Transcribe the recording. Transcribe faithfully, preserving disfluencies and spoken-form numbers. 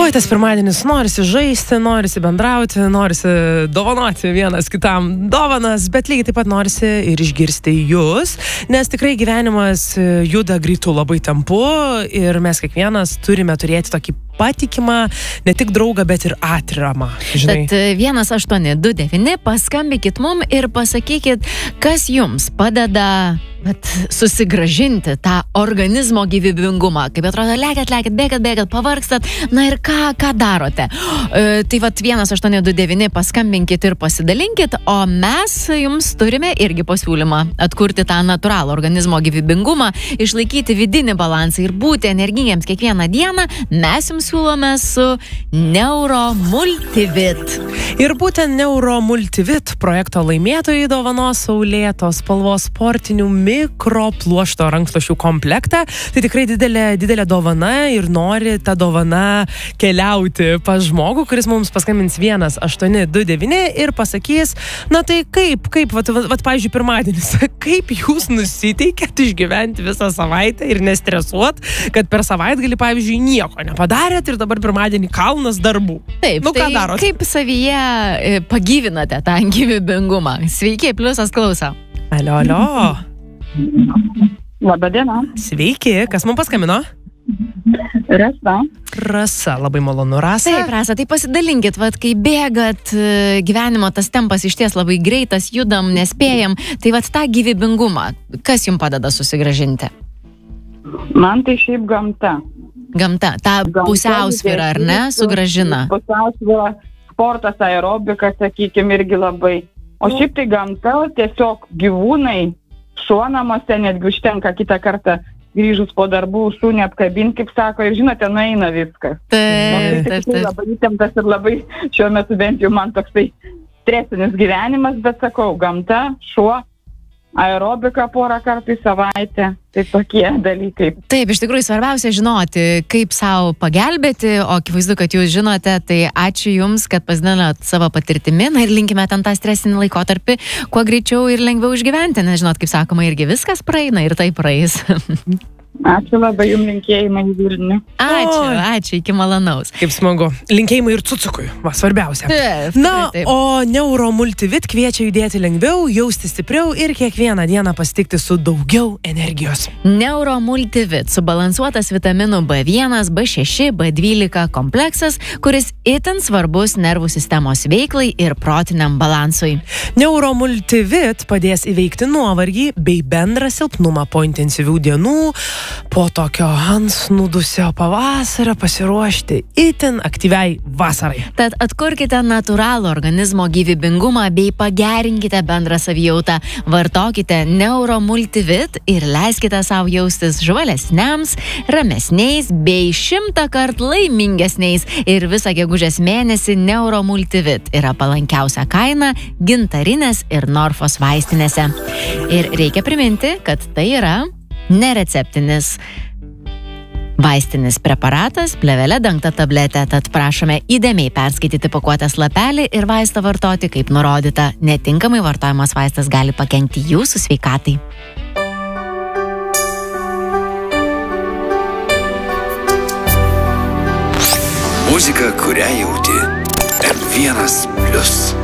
Oi, tas pirmadienis, norisi žaisti, norisi bendrauti, norisi dovanoti vienas kitam dovanas, bet lygiai taip pat norisi ir išgirsti jūs, nes tikrai gyvenimas juda greitų labai tempu ir mes kiekvienas turime turėti tokį patikimą, ne tik draugą, bet ir atramą. Žinai. Tad vienas aštuoni du devyni, paskambykit mum ir pasakykit, kas jums padeda bet susigražinti tą organizmo gyvybingumą. Kaip atrodo, lekėt, lekėt, bėgat, bėgat, pavargstat, na ir ką, ką darote? E, tai vat vienas aštuoni du devyni, paskambinkit ir pasidalinkit, o mes jums turime irgi pasiūlymą atkurti tą natūralų organizmo gyvybingumą, išlaikyti vidinį balansą ir būti energijams kiekvieną dieną, mes jums siūlome su Neuromultivit. Ir būtent Neuromultivit projekto laimėtojai dovanos saulėtos spalvos sportinių mikropluošto rankšluosčių komplektą. Tai tikrai didelė, didelė dovana ir nori tą dovaną keliauti pas žmogų, kuris mums paskambins vienas aštuoni du devyni ir pasakys, na tai kaip, kaip, vat, vat, vat pavyzdžiui, pirmadienis, kaip jūs nusiteikėt išgyventi visą savaitę ir nestresuot, kad per savaitgalį, pavyzdžiui, nieko nepadarėt ir dabar pirmadienį kalnas darbų. Taip, nu, tai ką darot? Kaip savyje e, pagyvinate tą gyvybingumą? Sveiki, pliusas klauso. Alio, alio. Labą dieną. Sveiki, kas mums paskambino? Rasa. Rasa, labai malonu, Rasa. Taip, Rasa, tai pasidalinkit, vat, kai bėgat, gyvenimo tas tempas išties labai greitas, judam, nespėjam, tai vat tą gyvybingumą, kas jums padeda susigražinti? Man tai šiaip gamta. Gamta, tą pusiausvyrą, ar ne, sugražina? Pusiausvyrą, sportas, aerobika, sakykime, irgi labai. O šiaip tai gamta, tiesiog gyvūnai, šuo namuose, netgi užtenka kitą kartą grįžus po darbų, šunį apkabinti, kaip sako, ir žinote, nueina viskas. Taip, taip, taip. Labai įtemptas ir labai šiuo metu bent jau man toksai stresinis gyvenimas, bet sakau, gamta, šuo, aerobika porą kartų į savaitę, tai tokie dalykai. Taip, iš tikrųjų svarbiausia žinoti, kaip savo pagelbėti, o akivaizdu, kad jūs žinote, tai ačiū jums, kad pasidalinot savo patirtimi, na ir linkime ten tą stresinį laikotarpį kuo greičiau ir lengviau išgyventi, nes žinot, kaip sakoma, irgi viskas praeina ir tai praeis. Ačiū labai, jums linkėjimai į Vilnių. Ačiū, o, ačiū, iki malonaus. Kaip smagu. Linkėjimai ir cucukui, va, svarbiausia. Taip, Na, taip. o Neuromultivit kviečia judėti lengviau, jausti stipriau ir kiekvieną dieną pasitikti su daugiau energijos. Neuromultivit – subalansuotas vitaminų B vienas, B šeši, B dvylika kompleksas, kuris itin svarbus nervų sistemos veiklai ir protiniam balansui. Neuromultivit padės įveikti nuovargį bei bendrą silpnumą po intensyvių dienų, po tokio ansnūdusio pavasario pasiruošti itin aktyviai vasarai. Tad atkurkite natūralų organizmo gyvybingumą bei pagerinkite bendrą savijautą. Vartokite Neuromultivit ir leiskite savo jaustis žvalesniams, ramesniais bei šimtą kart laimingesniais. Ir visą gegužės mėnesį Neuromultivit yra palankiausia kaina Gintarinės ir Norfos vaistinėse. Ir reikia priminti, kad tai yra nereceptinis vaistinis preparatas, plėvele dengta tabletė, tad prašome įdėmiai perskaityti pakuotės lapelį ir vaistą vartoti kaip nurodyta. Netinkamai vartojamas vaistas gali pakenkti jūsų sveikatai. Muzika, kurią jauti. M vienas plius.